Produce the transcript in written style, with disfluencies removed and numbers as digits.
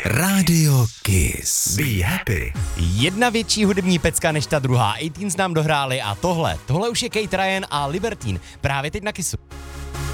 Radio Kiss. Be happy. Jedna větší hudební pecka než ta druhá. 18 nám dohráli a tohle už je Kate Ryan a Libertine. Právě teď na Kissu.